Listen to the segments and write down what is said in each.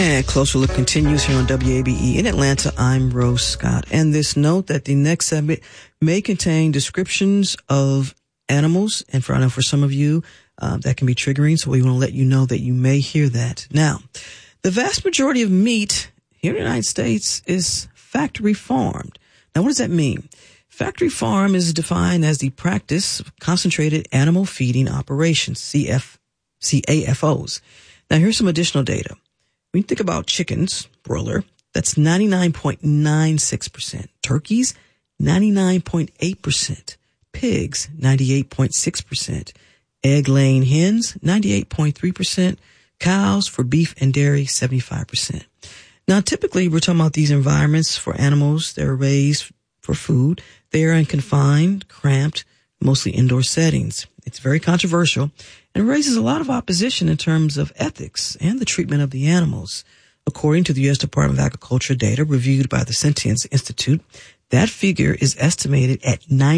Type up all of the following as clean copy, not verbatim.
And Closer Look continues here on WABE in Atlanta. I'm Rose Scott. And this note that the next segment may contain descriptions of animals. And I know for some of you, that can be triggering. So we want to let you know that you may hear that. Now, the vast majority of meat here in the United States is factory farmed. Now, what does that mean? Factory farm is defined as the practice of concentrated animal feeding operations, CAFOs. Now, here's some additional data. When you think about chickens, broiler, that's 99.96%. Turkeys, 99.8%. Pigs, 98.6%. Egg-laying hens, 98.3%. Cows for beef and dairy, 75%. Now, typically, we're talking about these environments for animals that are raised for food. They are in confined, cramped, mostly indoor settings. It's very controversial and raises a lot of opposition in terms of ethics and the treatment of the animals. According to the U.S. Department of Agriculture data reviewed by the Sentience Institute, that figure is estimated at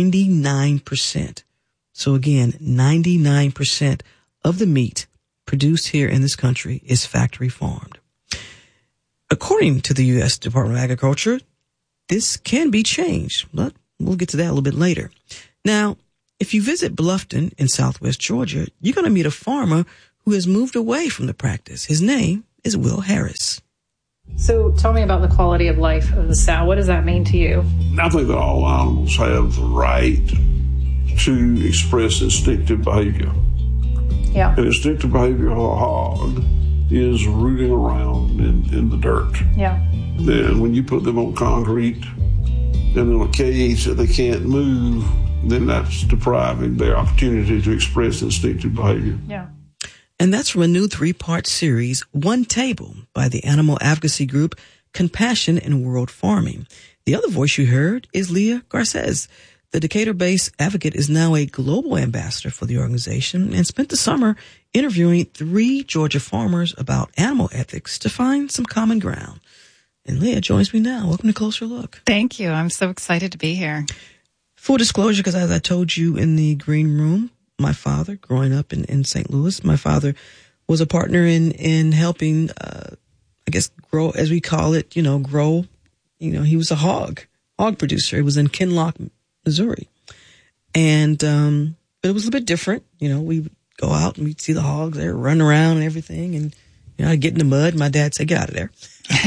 99%. So again, 99% of the meat produced here in this country is factory farmed. According to the U.S. Department of Agriculture, this can be changed, but we'll get to that a little bit later. Now, if you visit Bluffton in southwest Georgia, you're going to meet a farmer who has moved away from the practice. His name is Will Harris. So tell me about the quality of life of the sow. What does that mean to you? I think that all animals have the right to express instinctive behavior. Yeah. And instinctive behavior of a hog is rooting around in the dirt. Yeah. Then when you put them on concrete and in a cage that they can't move, then that's depriving their opportunity to express instinctive behavior. Yeah. And that's from a new 3-part series, One Table, by the animal advocacy group Compassion in World Farming. The other voice you heard is Leah Garces. The Decatur-based advocate is now a global ambassador for the organization and spent the summer interviewing 3 Georgia farmers about animal ethics to find some common ground. And Leah joins me now. Welcome to Closer Look. Thank you. I'm so excited to be here. Full disclosure, because as I told you in the green room, my father, growing up in St. Louis, my father was a partner in helping, grow, as we call it, grow. He was a hog producer. It was in Kinloch, Missouri. And, but it was a little bit different. We would go out and we'd see the hogs there running around and everything. And, I'd get in the mud. My dad said, get out of there.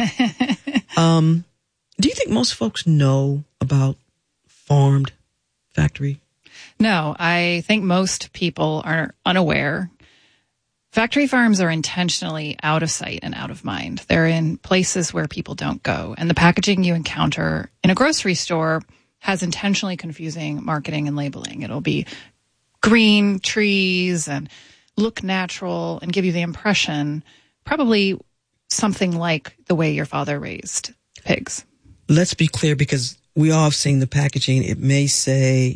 Do you think most folks know about farmed factory? No, I think most people are unaware. Factory farms are intentionally out of sight and out of mind. They're in places where people don't go. And the packaging you encounter in a grocery store has intentionally confusing marketing and labeling. It'll be green trees and look natural and give you the impression, probably something like the way your father raised pigs. Let's be clear, because we all have seen the packaging. It may say,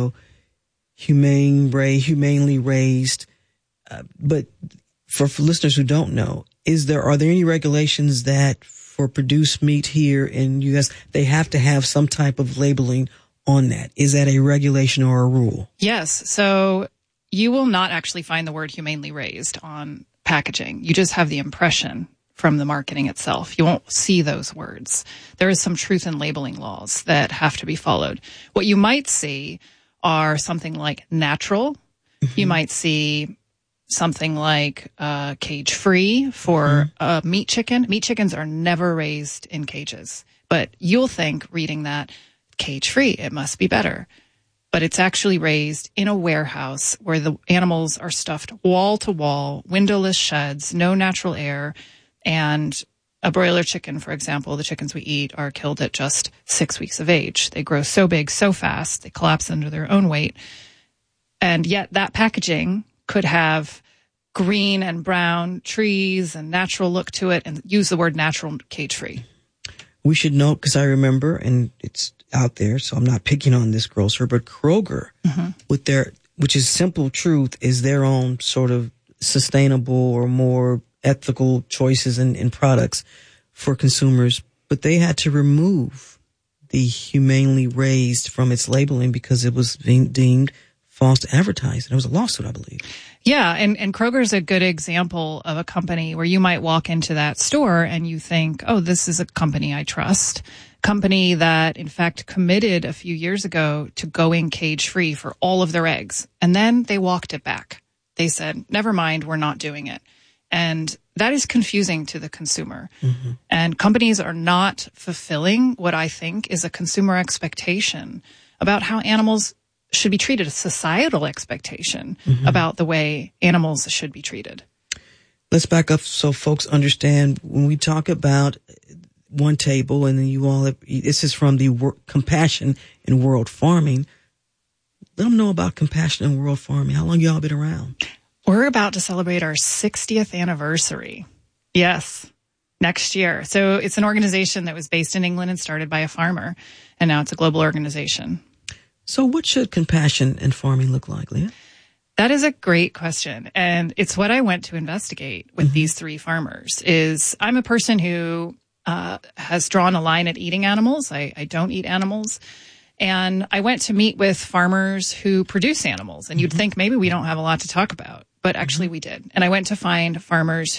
humanely raised. But for listeners who don't know, are there any regulations that for produced meat here in the U.S., they have to have some type of labeling on that? Is that a regulation or a rule? Yes. So you will not actually find the word humanely raised on packaging. You just have the impression from the marketing itself. You won't see those words. There is some truth in labeling laws that have to be followed. What you might see are something like natural. Mm-hmm. You might see something like cage-free for a meat chicken. Meat chickens are never raised in cages. But you'll think, reading that, cage-free, it must be better. But it's actually raised in a warehouse where the animals are stuffed wall to wall, windowless sheds, no natural air. And a broiler chicken, for example, the chickens we eat are killed at just 6 weeks of age. They grow so big, so fast, they collapse under their own weight. And yet that packaging could have green and brown trees and natural look to it and use the word natural cage-free. We should note, because I remember, and it's out there, so I'm not picking on this grocer, but Kroger, which is Simple Truth, is their own sort of sustainable or more ethical choices in products for consumers. But they had to remove the humanely raised from its labeling because it was being deemed false advertising. There was a lawsuit, I believe. Yeah, and Kroger's a good example of a company where you might walk into that store and you think, oh, this is a company I trust. Company that, in fact, committed a few years ago to going cage-free for all of their eggs. And then they walked it back. They said, never mind, we're not doing it. And that is confusing to the consumer. Mm-hmm. And companies are not fulfilling what I think is a consumer expectation about how animals should be treated, a societal expectation about the way animals should be treated. Let's back up so folks understand when we talk about One Table, and then you all have, this is from the Compassion in World Farming. Let them know about Compassion in World Farming. How long y'all been around? We're about to celebrate our 60th anniversary. Yes, next year. So it's an organization that was based in England and started by a farmer, and now it's a global organization. So what should compassion in farming look like, Leah? That is a great question. And it's what I went to investigate with these three farmers. Is I'm a person who has drawn a line at eating animals. I don't eat animals. And I went to meet with farmers who produce animals. And you'd think maybe we don't have a lot to talk about, but actually we did. And I went to find farmers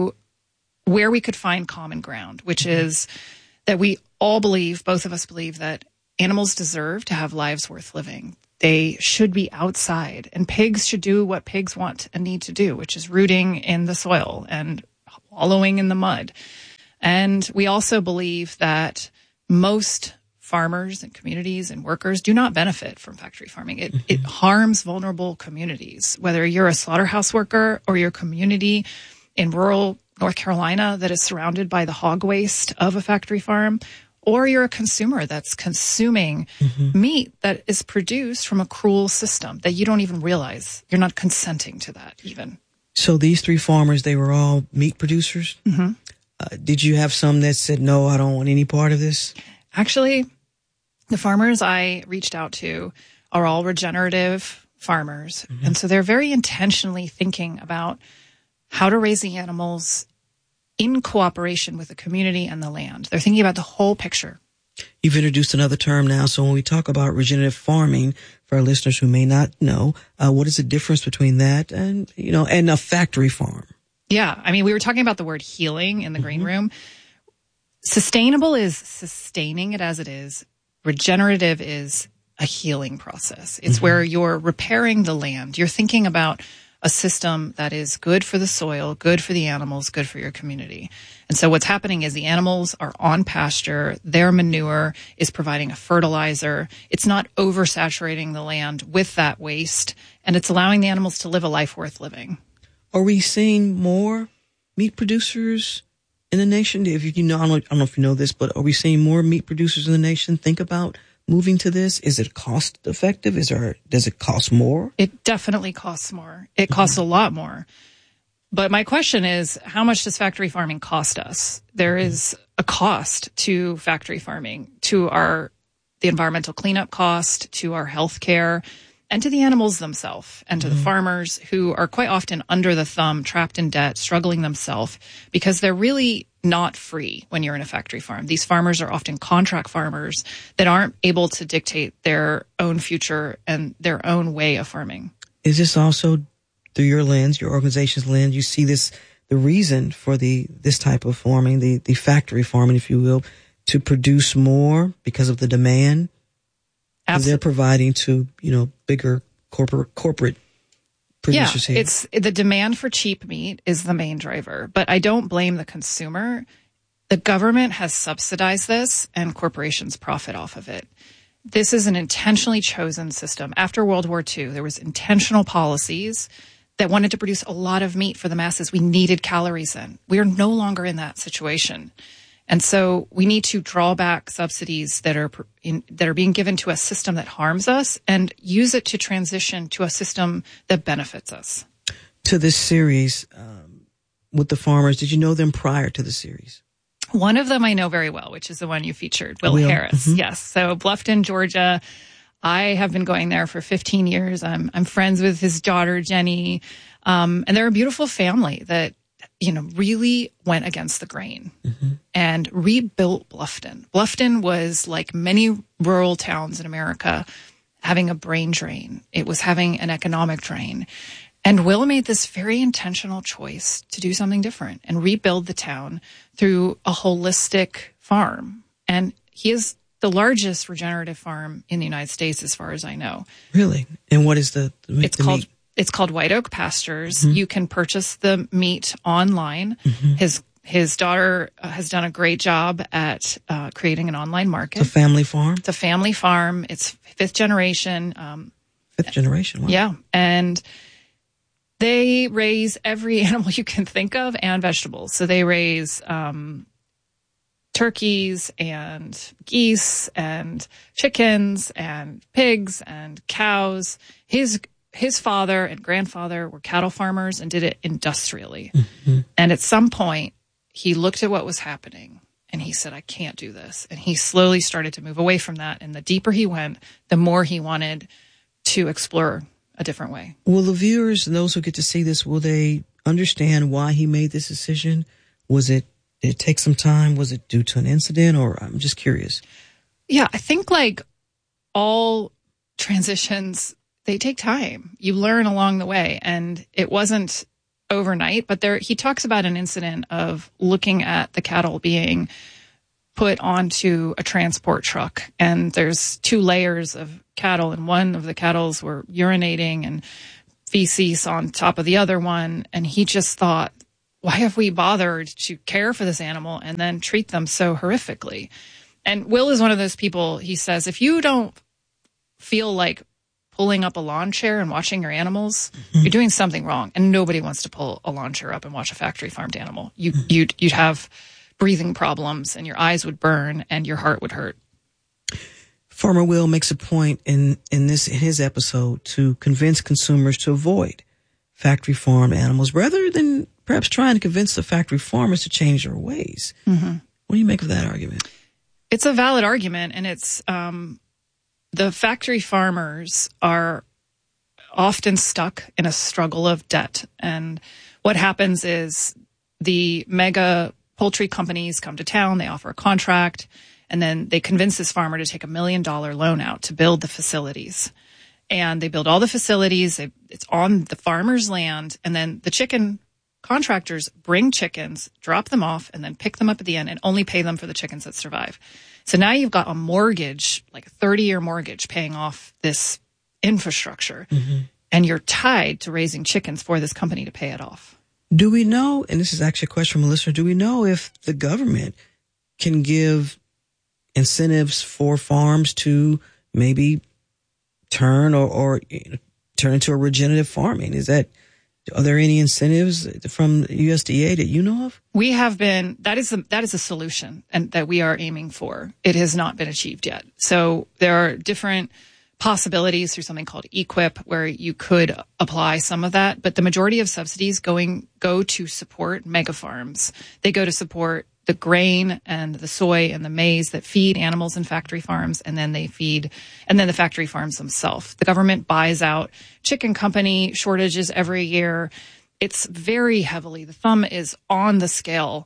where we could find common ground, which is that we all believe, both of us believe, that animals deserve to have lives worth living. They should be outside, and pigs should do what pigs want and need to do, which is rooting in the soil and wallowing in the mud. And we also believe that most farmers and communities and workers do not benefit from factory farming. It harms vulnerable communities, whether you're a slaughterhouse worker or your community in rural North Carolina that is surrounded by the hog waste of a factory farm, or you're a consumer that's consuming meat that is produced from a cruel system that you don't even realize. You're not consenting to that even. So these three farmers, they were all meat producers? Mm-hmm. Did you have some that said, no, I don't want any part of this? Actually, the farmers I reached out to are all regenerative farmers. Mm-hmm. And so they're very intentionally thinking about how to raise the animals in cooperation with the community and the land. They're thinking about the whole picture. You've introduced another term now. So when we talk about regenerative farming, for our listeners who may not know, what is the difference between that and a factory farm? Yeah. I mean, we were talking about the word healing in the green room. Sustainable is sustaining it as it is. Regenerative is a healing process. It's where you're repairing the land. You're thinking about a system that is good for the soil, good for the animals, good for your community. And so what's happening is the animals are on pasture. Their manure is providing a fertilizer. It's not oversaturating the land with that waste, and it's allowing the animals to live a life worth living. Are we seeing more meat producers in the nation? I don't know if you know this, but are we seeing more meat producers in the nation think about moving to this? Is it cost effective? Does it cost more? It definitely costs more. It costs a lot more. But my question is, how much does factory farming cost us? There is a cost to factory farming, to the environmental cleanup cost, to our health care, and to the animals themselves, and to the farmers who are quite often under the thumb, trapped in debt, struggling themselves, because they're really not free when you're in a factory farm. These farmers are often contract farmers that aren't able to dictate their own future and their own way of farming. Is this also through your lens, your organization's lens? You see this, the reason for this type of farming, the factory farming, if you will, to produce more because of the demand? Absolutely. They're providing to, bigger corporate producers here. It's the demand for cheap meat is the main driver, but I don't blame the consumer. The government has subsidized this and corporations profit off of it. This is an intentionally chosen system. After World War II, there was intentional policies that wanted to produce a lot of meat for the masses. We needed calories in. We are no longer in that situation. And so we need to draw back subsidies that are being given to a system that harms us and use it to transition to a system that benefits us. To this series with the farmers, did you know them prior to the series? One of them I know very well, which is the one you featured, Will Harris. Mm-hmm. Yes. So Bluffton, Georgia. I have been going there for 15 years. I'm friends with his daughter, Jenny. And they're a beautiful family that really went against the grain and rebuilt Bluffton. Bluffton was, like many rural towns in America, having a brain drain. It was having an economic drain. And Will made this very intentional choice to do something different and rebuild the town through a holistic farm. And he is the largest regenerative farm in the United States, as far as I know. Really? And what is the It's meat? It's called White Oak Pastures. You can purchase the meat online. His daughter has done a great job at creating an online market. It's a family farm? It's a family farm. It's fifth generation. Fifth generation, wow. Yeah. And they raise every animal you can think of and vegetables. So they raise turkeys and geese and chickens and pigs and cows. His father and grandfather were cattle farmers and did it industrially. And at some point, he looked at what was happening and he said, I can't do this. And he slowly started to move away from that. And the deeper he went, the more he wanted to explore a different way. Will the viewers and those who get to see this, will they understand why he made this decision? Did it take some time? Was it due to an incident? Or I'm just curious. Yeah, I think like all transitions, they take time. You learn along the way, and it wasn't overnight, but he talks about an incident of looking at the cattle being put onto a transport truck, and there's 2 layers of cattle, and one of the cattles were urinating and feces on top of the other one, and he just thought, why have we bothered to care for this animal and then treat them so horrifically? And Will is one of those people, he says, if you don't feel like pulling up a lawn chair and watching your animals, you're doing something wrong. And nobody wants to pull a lawn chair up and watch a factory farmed animal. You'd have breathing problems and your eyes would burn and your heart would hurt. Farmer Will makes a point in his episode to convince consumers to avoid factory farmed animals rather than perhaps trying to convince the factory farmers to change their ways. What do you make of that argument? It's a valid argument, and it's the factory farmers are often stuck in a struggle of debt. And what happens is the mega poultry companies come to town, they offer a contract, and then they convince this farmer to take $1 million loan out to build the facilities. And they build all the facilities, it's on the farmer's land, and then the chicken contractors bring chickens, drop them off, and then pick them up at the end and only pay them for the chickens that survive. So now you've got a mortgage, like a 30-year mortgage paying off this infrastructure, and you're tied to raising chickens for this company to pay it off. Do we know, and this is actually a question from a listener, do we know if the government can give incentives for farms to maybe turn or turn into a regenerative farming? Are there any incentives from USDA that you know of? We have been, that is a solution and that we are aiming for. It has not been achieved yet. So there are different possibilities through something called EQIP where you could apply some of that, but the majority of subsidies go to support mega farms. They go to support the grain and the soy and the maize that feed animals in factory farms, and then the factory farms themselves. The government buys out chicken company shortages every year. It's very heavily, the thumb is on the scale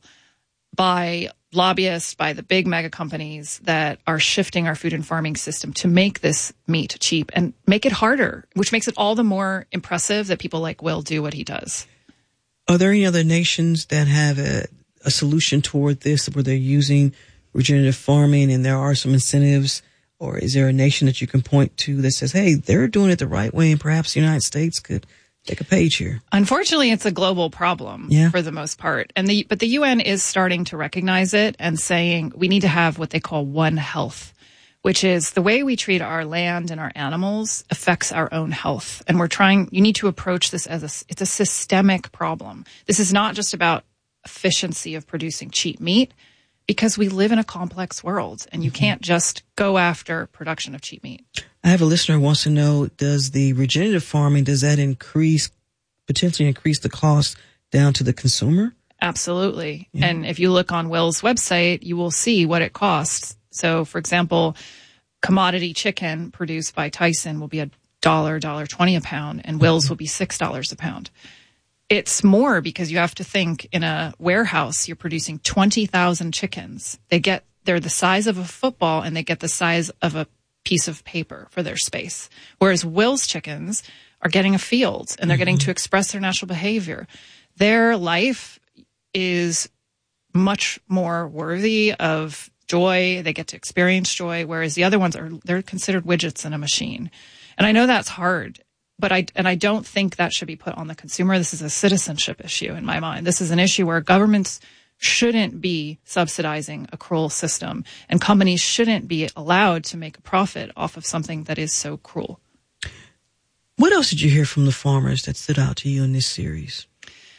by lobbyists, by the big mega companies that are shifting our food and farming system to make this meat cheap and make it harder, which makes it all the more impressive that people like Will do what he does. Are there any other nations that have a solution toward this where they're using regenerative farming and there are some incentives? Or is there a nation that you can point to that says, hey, they're doing it the right way and perhaps the United States could take a page here? Unfortunately, it's a global problem for the most part. But the UN is starting to recognize it and saying we need to have what they call One Health, which is the way we treat our land and our animals affects our own health. And you need to approach this it's a systemic problem. This is not just about efficiency of producing cheap meat, because we live in a complex world and you can't just go after production of cheap meat. I have a listener who wants to know, does the regenerative farming, does that potentially increase the cost down to the consumer? Absolutely. Yeah. And if you look on Will's website, you will see what it costs. So for example, commodity chicken produced by Tyson will be $1.20 a pound, and Will's will be $6 a pound. It's more because you have to think in a warehouse, you're producing 20,000 chickens. They're the size of a football and they get the size of a piece of paper for their space. Whereas Will's chickens are getting a field and they're getting to express their natural behavior. Their life is much more worthy of joy. They get to experience joy, whereas the other ones they're considered widgets in a machine. And I know that's hard, but I don't think that should be put on the consumer. This is a citizenship issue in my mind. This is an issue where governments shouldn't be subsidizing a cruel system, and companies shouldn't be allowed to make a profit off of something that is so cruel. What else did you hear from the farmers that stood out to you in this series?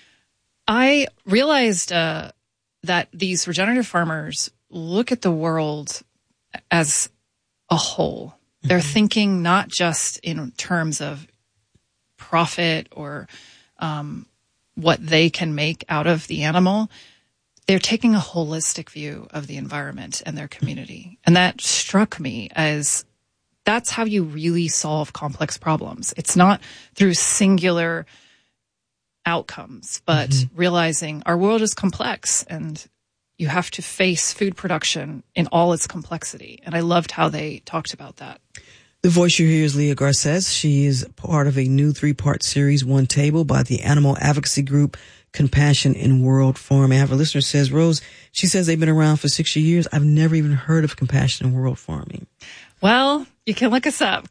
I realized that these regenerative farmers look at the world as a whole. They're thinking not just in terms of profit or what they can make out of the animal. They're taking a holistic view of the environment and their community. And that struck me as that's how you really solve complex problems. It's not through singular outcomes, but realizing our world is complex and you have to face food production in all its complexity. And I loved how they talked about that. The voice you hear is Leah Garces. She is part of a new 3-part series, One Table, by the animal advocacy group Compassion in World Farming. I have a listener who says, Rose, she says they've been around for 60 years. I've never even heard of Compassion in World Farming. Well, you can look us up,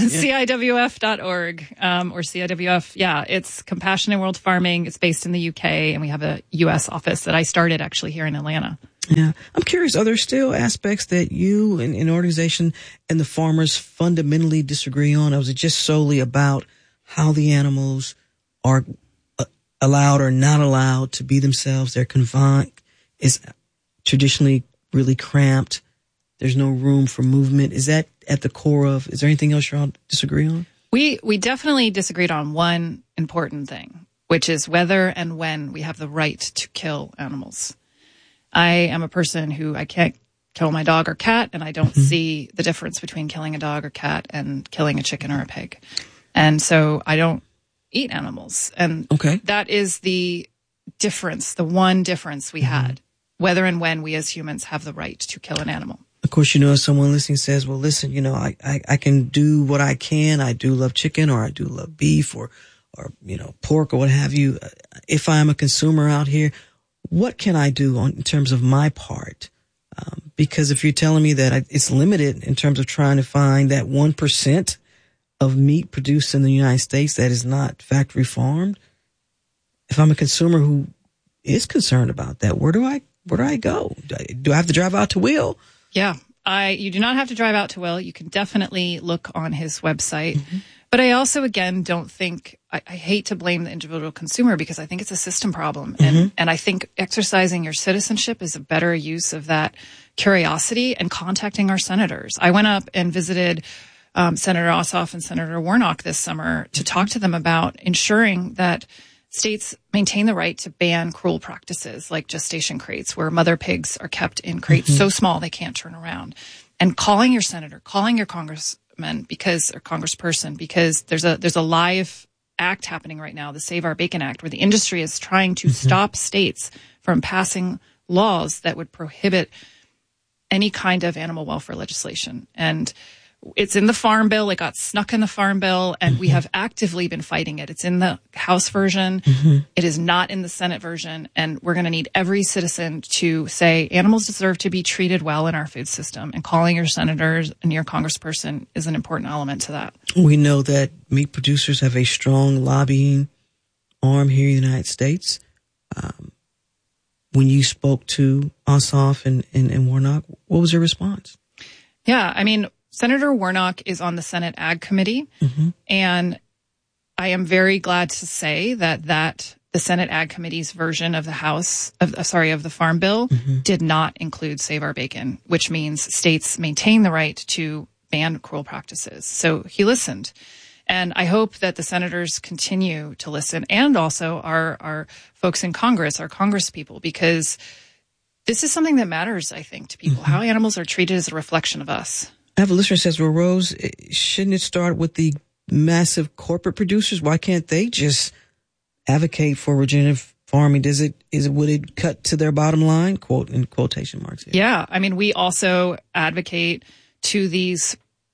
CIWF.org, or CIWF. Yeah, it's Compassion in World Farming. It's based in the UK, and we have a US office that I started actually here in Atlanta. Yeah. I'm curious, are there still aspects that you and an organization and the farmers fundamentally disagree on? Or is it just solely about how the animals are allowed or not allowed to be themselves? They're confined. It's traditionally really cramped. There's no room for movement. Is that at the core of, is there anything else you all disagree on? We definitely disagreed on one important thing, which is whether and when we have the right to kill animals. I am a person who I can't kill my dog or cat, and I don't see the difference between killing a dog or cat and killing a chicken or a pig. And so I don't eat animals. And that is the difference, the one difference we had, whether and when we as humans have the right to kill an animal. Of course, if someone listening says, well, listen, I can do what I can. I do love chicken, or I do love beef, or pork, or what have you. If I'm a consumer out here, what can I do in terms of my part? Because if you're telling me that it's limited in terms of trying to find that 1% of meat produced in the United States that is not factory farmed, if I'm a consumer who is concerned about that, where do I go? Do I have to drive out to Will? Yeah, you do not have to drive out to Will. You can definitely look on his website. But I also, again, don't think, I hate to blame the individual consumer because I think it's a system problem. And I think exercising your citizenship is a better use of that curiosity and contacting our senators. I went up and visited Senator Ossoff and Senator Warnock this summer to talk to them about ensuring that states maintain the right to ban cruel practices like gestation crates, where mother pigs are kept in crates so small they can't turn around. And calling your senator, calling your congressperson, because there's a live act happening right now, the Save Our Bacon Act, where the industry is trying to stop states from passing laws that would prohibit any kind of animal welfare legislation. And it's in the Farm Bill. It got snuck in the Farm Bill, and we have actively been fighting it. It's in the House version. It is not in the Senate version, and we're going to need every citizen to say animals deserve to be treated well in our food system, and calling your senators and your congressperson is an important element to that. We know that meat producers have a strong lobbying arm here in the United States. When you spoke to Ossoff and Warnock, what was your response? Yeah, I mean, Senator Warnock is on the Senate Ag Committee, and I am very glad to say that the Senate Ag Committee's version of the of the Farm Bill did not include Save Our Bacon, which means states maintain the right to ban cruel practices. So he listened. And I hope that the senators continue to listen, and also our folks in Congress, our Congress people, because this is something that matters, I think, to people. How animals are treated is a reflection of us. I have a listener who says, well, Rose, shouldn't it start with the massive corporate producers? Why can't they just advocate for regenerative farming? Would it cut to their bottom line? Quote in quotation marks here. Yeah. I mean, we also advocate to these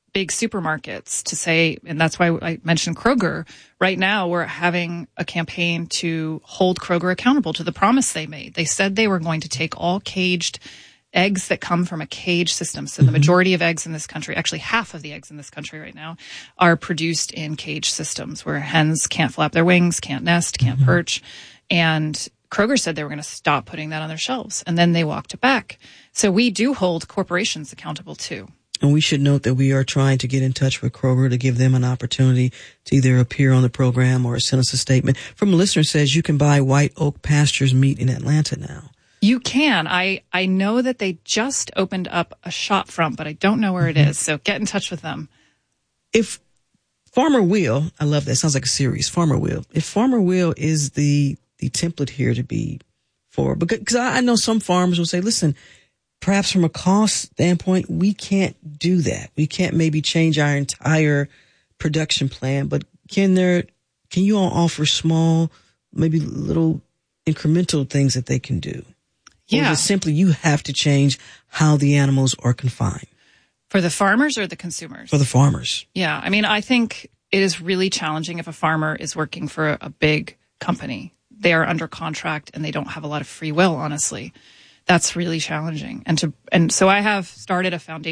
big supermarkets to say, and that's why I mentioned Kroger. Right now, we're having a campaign to hold Kroger accountable to the promise they made. They said they were going to take all caged eggs that come from a cage system. So the majority of eggs in this country, actually half of the eggs in this country right now, are produced in cage systems where hens can't flap their wings, can't nest, can't perch. And Kroger said they were going to stop putting that on their shelves. And then they walked it back. So we do hold corporations accountable too. And we should note that we are trying to get in touch with Kroger to give them an opportunity to either appear on the program or send us a statement. From a listener says you can buy White Oak Pastures meat in Atlanta now. You can. I know that they just opened up a shop front, but I don't know where it is. So get in touch with them. If Farmer Wheel, I love that. Sounds like a series, Farmer Wheel. If Farmer Wheel is the template here to be for, because I know some farmers will say, listen, perhaps from a cost standpoint, we can't do that. We can't maybe change our entire production plan, but can you all offer small, maybe little incremental things that they can do? Yeah. Or is it simply you have to change how the animals are confined? For the farmers or the consumers? For the farmers. Yeah. I mean, I think it is really challenging if a farmer is working for a big company. They are under contract and they don't have a lot of free will, honestly. That's really challenging. And so I have started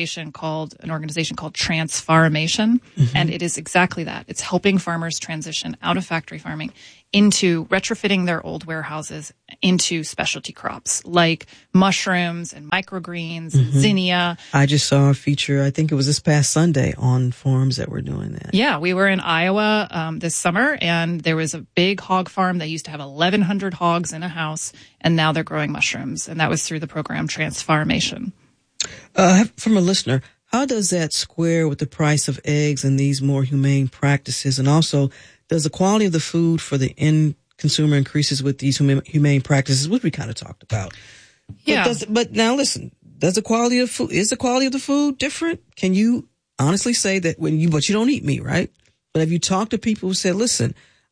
an organization called Transfarmation, and it is exactly that. It's helping farmers transition out of factory farming into retrofitting their old warehouses into specialty crops like mushrooms and microgreens and zinnia. I just saw a feature, I think it was this past Sunday, on farms that were doing that. Yeah, we were in Iowa this summer, and there was a big hog farm. They used to have 1,100 hogs in a house, and now they're growing mushrooms, and that was through the program Transfarmation. From a listener, how does that square with the price of eggs and these more humane practices? And also, does the quality of the food for the end consumer increases with these humane practices, which we kind of talked about? Yeah. But now listen, is the quality of the food different? Can you honestly say that but you don't eat meat, right? But have you talked to people who said, listen,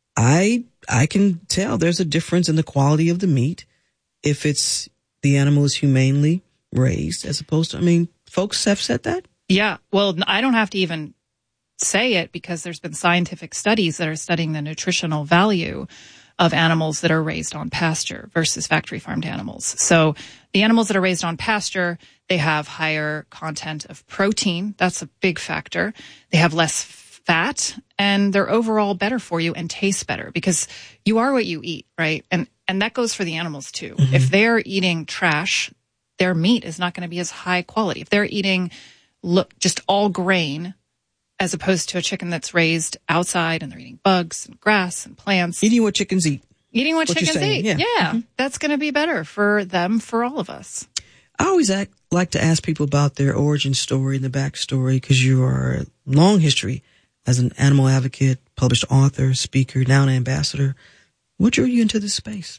I can tell there's a difference in the quality of the meat if the animal is humanely raised as opposed to, folks have said that? Yeah. Well, I don't have to even say it because there's been scientific studies that are studying the nutritional value of animals that are raised on pasture versus factory farmed animals. So the animals that are raised on pasture, they have higher content of protein. That's a big factor. They have less fat, and they're overall better for you and taste better because you are what you eat, right? And that goes for the animals too. If they're eating trash, their meat is not going to be as high quality. If they're eating just all grain, as opposed to a chicken that's raised outside and they're eating bugs and grass and plants. Eating what chickens eat. Eating what chickens eat. Yeah. That's going to be better for them, for all of us. I always like to ask people about their origin story and the backstory because you are a long history as an animal advocate, published author, speaker, now an ambassador. What drew you into this space?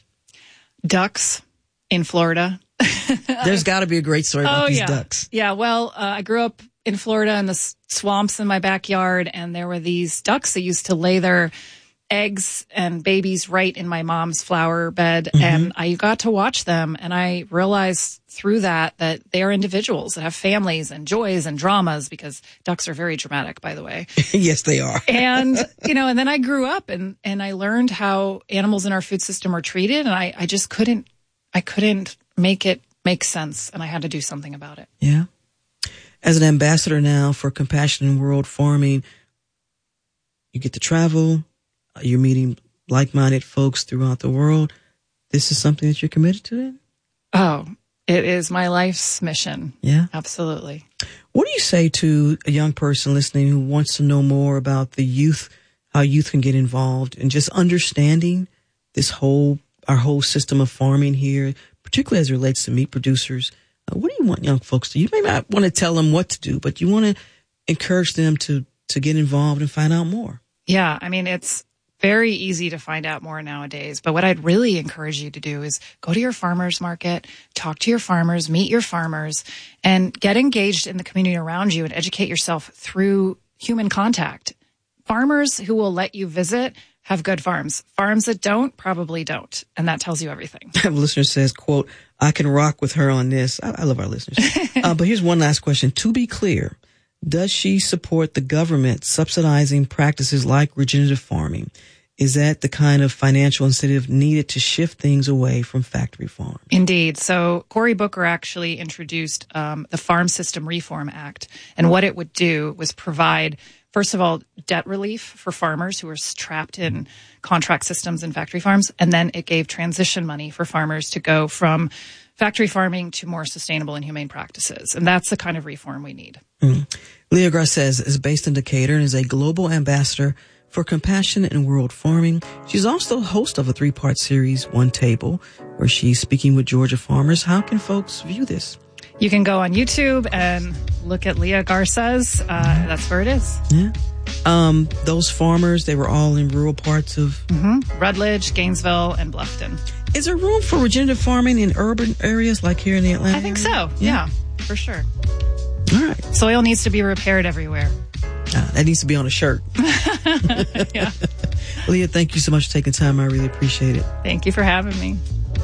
Ducks in Florida. There's got to be a great story about these ducks. Yeah, well, I grew up in Florida in the swamps in my backyard, and there were these ducks that used to lay their eggs and babies right in my mom's flower bed, and I got to watch them, and I realized through that they are individuals that have families and joys and dramas, because ducks are very dramatic, by the way. Yes, they are. And, and then I grew up and I learned how animals in our food system are treated, and I just couldn't make it make sense, and I had to do something about it. Yeah. As an ambassador now for Compassion in World Farming, you get to travel, you're meeting like-minded folks throughout the world. This is something that you're committed to then? Oh, it is my life's mission. Yeah. Absolutely. What do you say to a young person listening who wants to know more about the youth, how youth can get involved, and just understanding our whole system of farming here, particularly as it relates to meat producers? What do you want young folks to do? You may not want to tell them what to do, but you want to encourage them to get involved and find out more. Yeah. It's very easy to find out more nowadays, but what I'd really encourage you to do is go to your farmer's market, talk to your farmers, meet your farmers, and get engaged in the community around you and educate yourself through human contact. Farmers who will let you visit have good farms. Farms that don't probably don't. And that tells you everything. A listener says, quote, I can rock with her on this. I love our listeners. But here's one last question. To be clear, Does she support the government subsidizing practices like regenerative farming? Is that the kind of financial incentive needed to shift things away from factory farms? Indeed. So Cory Booker actually introduced the Farm System Reform Act. And what it would do was provide, first of all, debt relief for farmers who are trapped in contract systems and factory farms. And then it gave transition money for farmers to go from factory farming to more sustainable and humane practices. And that's the kind of reform we need. Leah Garces is based in Decatur and is a global ambassador for compassion in world farming. She's also host of a 3-part series, One Table, where she's speaking with Georgia farmers. How can folks view this? You can go on YouTube and look at Leah Garces. That's where it is. Yeah. Those farmers, they were all in rural parts of Rutledge, Gainesville, and Bluffton. Is there room for regenerative farming in urban areas like here in the Atlanta I think area? so. Yeah, for sure. All right. Soil needs to be repaired everywhere. That needs to be on a shirt. Yeah. Leah, thank you so much for taking time. I really appreciate it. Thank you for having me.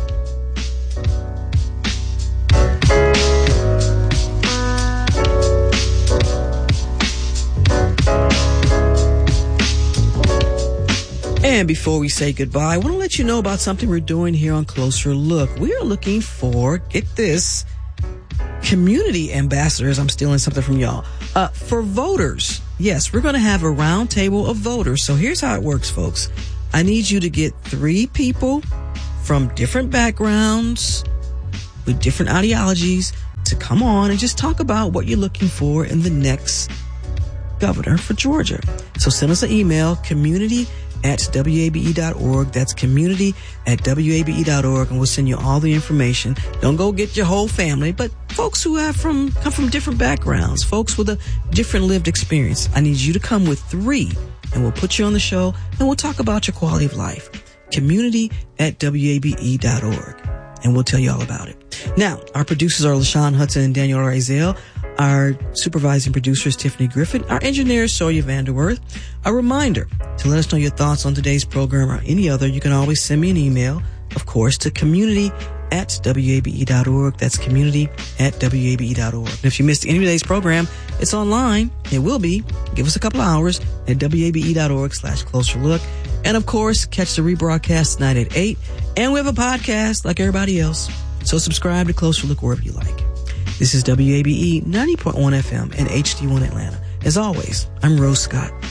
And before we say goodbye, I want to let you know about something we're doing here on Closer Look. We are looking for, get this, community ambassadors. I'm stealing something from y'all. For voters. Yes, we're going to have a round table of voters. So here's how it works, folks. I need you to get 3 people from different backgrounds with different ideologies to come on and just talk about what you're looking for in the next governor for Georgia. So send us an email, community@wabe.org. That's community@wabe.org, and we'll send you all the information. Don't go get your whole family, but folks who come from different backgrounds, folks with a different lived experience. I need you to come with 3, and we'll put you on the show, and we'll talk about your quality of life. Community@wabe.org, and we'll tell you all about it. Now, our producers are LaShawn Hudson and Daniel Razel. Our supervising producer is Tiffany Griffin. Our engineer is Sawyer Vanderworth. A reminder to let us know your thoughts on today's program or any other. You can always send me an email, of course, to community@wabe.org. That's community@wabe.org. And if you missed any of today's program, it's online. It will be. Give us a couple hours at wabe.org/closer look. And of course, catch the rebroadcast tonight at 8. And we have a podcast like everybody else. So subscribe to Closer Look wherever you like. This is WABE 90.1 FM and HD1 Atlanta. As always, I'm Rose Scott.